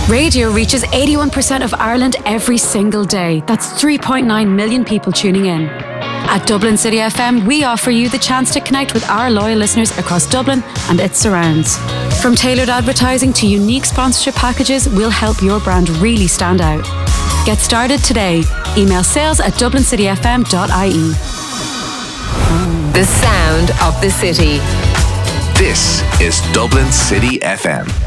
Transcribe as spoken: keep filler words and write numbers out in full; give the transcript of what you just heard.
Radio reaches eighty-one percent of Ireland every single day. That's three point nine million people tuning in. At Dublin City F M, we offer you the chance to connect with our loyal listeners across Dublin and its surrounds. From tailored advertising to unique sponsorship packages, we'll help your brand really stand out. Get started today. Email sales at dublin city f m dot i e. The sound of the city. This is Dublin City F M.